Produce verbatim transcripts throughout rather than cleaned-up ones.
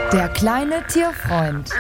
Der kleine Tierfreund.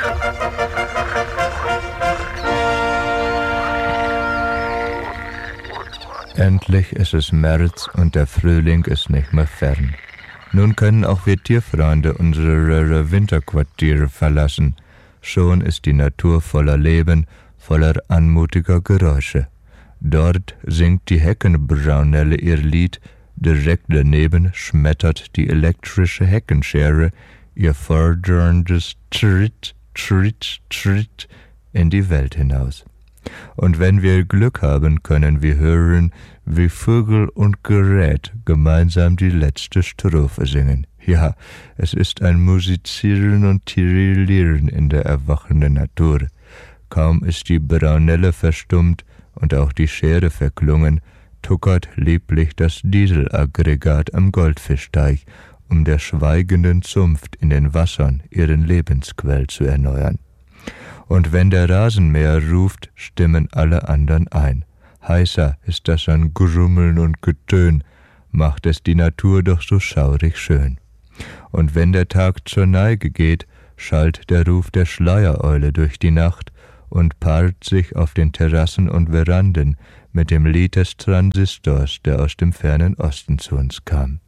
Endlich ist es März und der Frühling ist nicht mehr fern. Nun können auch wir Tierfreunde unsere Winterquartiere verlassen. Schon ist die Natur voller Leben, voller anmutiger Geräusche. Dort singt die Heckenbraunelle ihr Lied, direkt daneben schmettert die elektrische Heckenschere ihr forderndes Tritt, Tritt, Tritt in die Welt hinaus. Und wenn wir Glück haben, können wir hören, wie Vögel und Gerät gemeinsam die letzte Strophe singen. Ja, es ist ein Musizieren und Tirillieren in der erwachenden Natur. Kaum ist die Braunelle verstummt und auch die Schere verklungen, tuckert lieblich das Dieselaggregat am Goldfischteich, um der schweigenden Zunft in den Wassern ihren Lebensquell zu erneuern. Und wenn der Rasenmäher ruft, stimmen alle anderen ein. Heißer ist das an Grummeln und Getön, macht es die Natur doch so schaurig schön. Und wenn der Tag zur Neige geht, schallt der Ruf der Schleiereule durch die Nacht und paart sich auf den Terrassen und Veranden mit dem Lied des Transistors, der aus dem fernen Osten zu uns kam.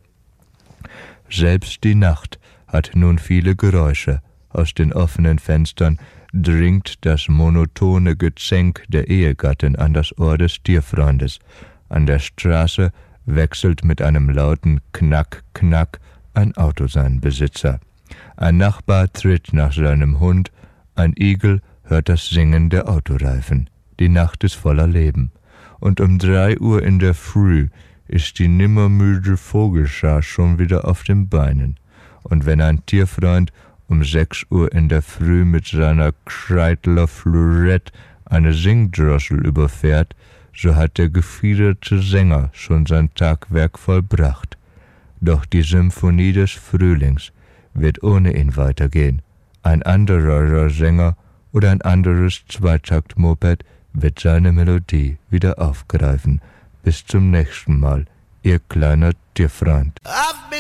Selbst die Nacht hat nun viele Geräusche. Aus den offenen Fenstern dringt das monotone Gezänk der Ehegattin an das Ohr des Tierfreundes. An der Straße wechselt mit einem lauten Knack, Knack ein Auto seinen Besitzer. Ein Nachbar tritt nach seinem Hund, ein Igel hört das Singen der Autoreifen. Die Nacht ist voller Leben. Und um drei Uhr in der Früh ist die nimmermüde Vogelschar schon wieder auf den Beinen. Und wenn ein Tierfreund um sechs Uhr in der Früh mit seiner Kreidler Fleurette eine Singdrossel überfährt, so hat der gefiederte Sänger schon sein Tagwerk vollbracht. Doch die Symphonie des Frühlings wird ohne ihn weitergehen. Ein anderer Sänger oder ein anderes Zweitaktmoped wird seine Melodie wieder aufgreifen. Bis zum nächsten Mal, Ihr kleiner Tierfreund.